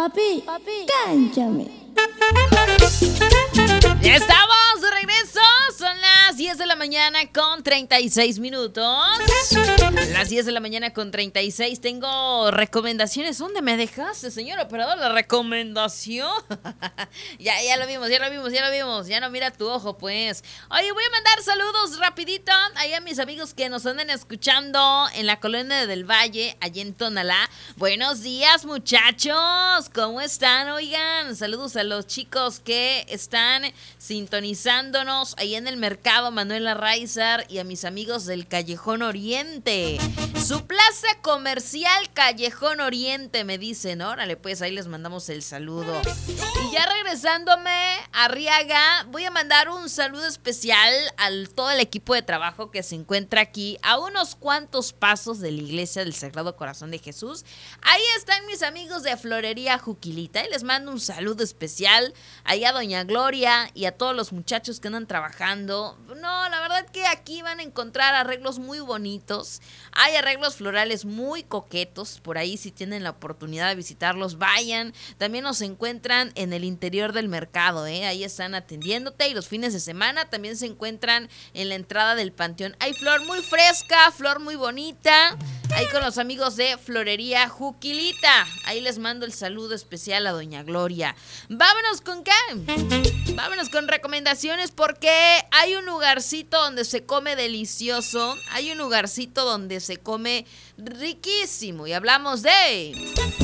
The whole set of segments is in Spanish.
Papi, cánchame. Ya estamos de regreso, son las 10 de la mañana con 36 minutos. Las 10 de la mañana con 36. Tengo recomendaciones. ¿Dónde me dejaste, señor operador? La recomendación. Ya lo vimos. Ya no mira tu ojo, pues. Oye, voy a mandar saludos rapidito ahí a mis amigos que nos andan escuchando en la colonia del Valle, allí en Tonalá. Buenos días, muchachos. ¿Cómo están? Oigan, saludos a los chicos que están sintonizándonos ahí en el mercado Manuel Arraizar y a mis amigos del Callejón Oriente. Su plaza comercial Callejón Oriente, me dicen. Órale, pues ahí les mandamos el saludo. Y ya regresándome a Arriaga, voy a mandar un saludo especial a todo el equipo de trabajo que se encuentra aquí a unos cuantos pasos de la iglesia del Sagrado Corazón de Jesús. Ahí están mis amigos de Florería Juquilita y les mando un saludo especial ahí a Doña Gloria y a todos los muchachos que andan trabajando. No, la verdad que aquí van a encontrar arreglos muy bonitos. Hay arreglos florales muy coquetos. Por ahí, si tienen la oportunidad de visitarlos, vayan. También nos encuentran en el interior del mercado, ahí están atendiéndote. Y los fines de semana también se encuentran en la entrada del panteón. Hay flor muy fresca, flor muy bonita. Ahí con los amigos de Florería Juquilita. Ahí les mando el saludo especial a Doña Gloria. Vámonos con qué. Vámonos con recomendaciones porque hay un lugarcito donde se come delicioso. Hay un lugarcito donde se come riquísimo. Y hablamos de...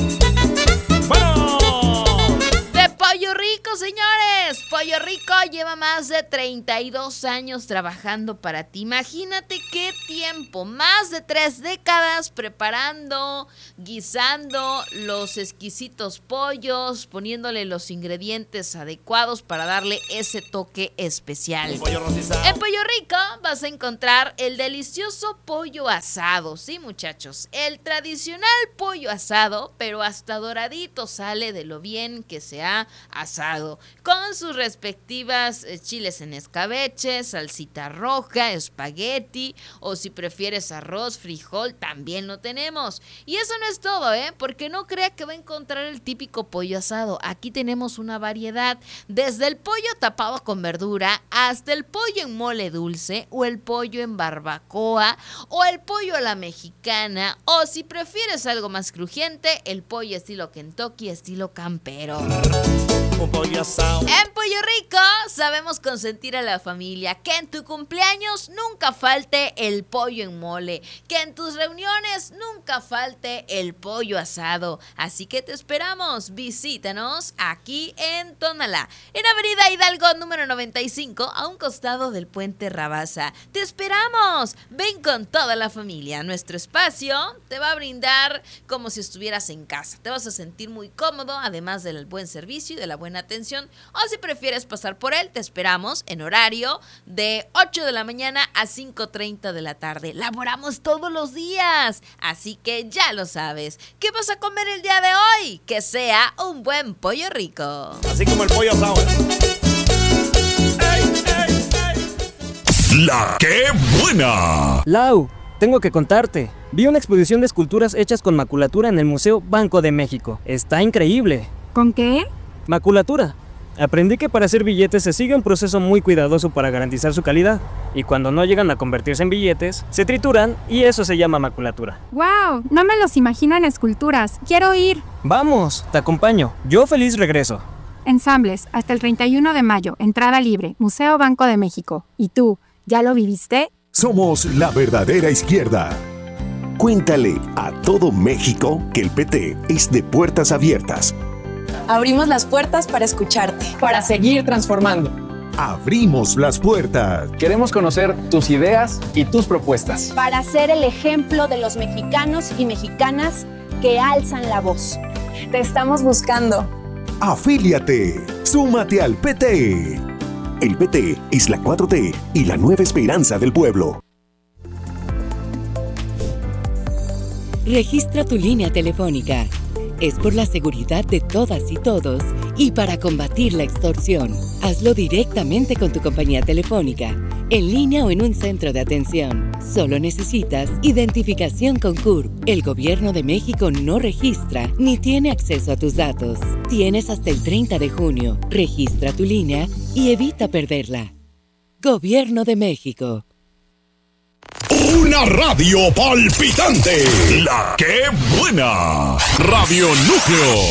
¡Vamos! ¡De Pollo Rico, señores! Pollo Rico lleva más de 32 años trabajando para ti. Imagínate qué tiempo, más de 3 décadas preparando, guisando los exquisitos pollos, poniéndole los ingredientes adecuados para darle ese toque especial. En Pollo Rico vas a encontrar el delicioso pollo asado, sí, muchachos, el tradicional pollo asado, pero hasta doradito sale de lo bien que se ha asado, con sus respectivas chiles en escabeche, salsita roja, espagueti, o si prefieres arroz, frijol, también lo tenemos. Y eso no es todo, porque no crea que va a encontrar el típico pollo asado. Aquí tenemos una variedad, desde el pollo tapado con verdura, hasta el pollo en mole dulce, o el pollo en barbacoa, o el pollo a la mexicana, o si prefieres algo más crujiente, el pollo estilo Kentucky, estilo campero. Un pollo asado. En Pollo Rico sabemos consentir a la familia. Que en tu cumpleaños nunca falte el pollo en mole. Que en tus reuniones nunca falte el pollo asado. Así que te esperamos. Visítanos aquí en Tonalá, en Avenida Hidalgo número 95, a un costado del Puente Rabasa. Te esperamos. Ven con toda la familia. Nuestro espacio te va a brindar como si estuvieras en casa. Te vas a sentir muy cómodo, además del buen servicio y de la buena atención. O si prefieres pasar por él, te esperamos en horario de 8 de la mañana a 5:30 de la tarde. Laboramos todos los días, así que ya lo sabes. ¿Qué vas a comer el día de hoy? Que sea un buen pollo rico. Así como el pollo asado. ¡Ey, ey, ey! ¡La qué buena! Lau, tengo que contarte. Vi una exposición de esculturas hechas con maculatura en el Museo Banco de México. Está increíble. ¿Con qué? Maculatura. Aprendí que para hacer billetes se sigue un proceso muy cuidadoso para garantizar su calidad. Y cuando no llegan a convertirse en billetes, se trituran y eso se llama maculatura. ¡Wow! No me los imagino en esculturas. ¡Quiero ir! Vamos, te acompaño. Yo feliz regreso. Ensambles, hasta el 31 de mayo. Entrada libre. Museo Banco de México. ¿Y tú, ya lo viviste? Somos la verdadera izquierda. Cuéntale a todo México que el PT es de puertas abiertas. Abrimos las puertas para escucharte. Para seguir transformando. Abrimos las puertas. Queremos conocer tus ideas y tus propuestas. Para ser el ejemplo de los mexicanos y mexicanas que alzan la voz. Te estamos buscando. Afíliate. Súmate al PT. El PT es la 4T y la nueva esperanza del pueblo. Registra tu línea telefónica. Es por la seguridad de todas y todos y para combatir la extorsión. Hazlo directamente con tu compañía telefónica, en línea o en un centro de atención. Solo necesitas identificación con CURP. El Gobierno de México no registra ni tiene acceso a tus datos. Tienes hasta el 30 de junio. Registra tu línea y evita perderla. Gobierno de México. Una radio palpitante. La que buena. Radio Núcleo.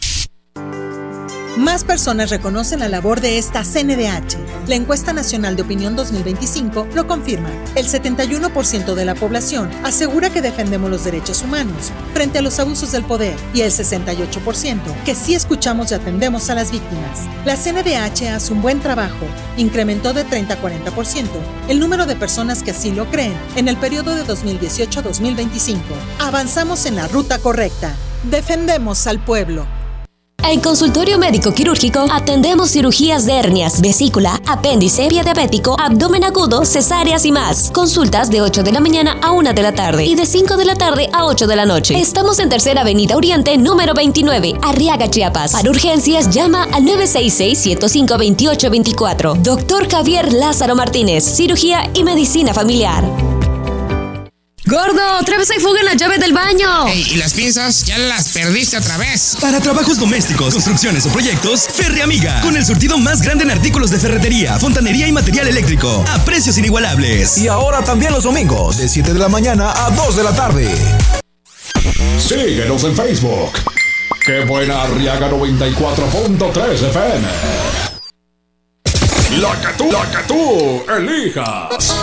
Más personas reconocen la labor de esta CNDH. La Encuesta Nacional de Opinión 2025 lo confirma. El 71% de la población asegura que defendemos los derechos humanos frente a los abusos del poder y el 68% que sí escuchamos y atendemos a las víctimas. La CNDH hace un buen trabajo. Incrementó de 30 a 40% el número de personas que así lo creen en el periodo de 2018 a 2025. Avanzamos en la ruta correcta. Defendemos al pueblo. En Consultorio Médico Quirúrgico atendemos cirugías de hernias, vesícula, apéndice, pie diabético, abdomen agudo, cesáreas y más. Consultas de 8 de la mañana a 1 de la tarde y de 5 de la tarde a 8 de la noche. Estamos en Tercera Avenida Oriente, número 29, Arriaga, Chiapas. Para urgencias, llama al 966-105-2824. Doctor Javier Lázaro Martínez, Cirugía y Medicina Familiar. ¡Gordo! ¡Otra vez hay fuga en la llave del baño! Ey, ¿y las pinzas? Ya las perdiste otra vez. Para trabajos domésticos, construcciones o proyectos, Ferreamiga. Con el surtido más grande en artículos de ferretería, fontanería y material eléctrico. A precios inigualables. Y ahora también los domingos, de 7 de la mañana a 2 de la tarde. Síguenos en Facebook. ¡Qué buena Arriaga 94.3 FM! La que tú elijas.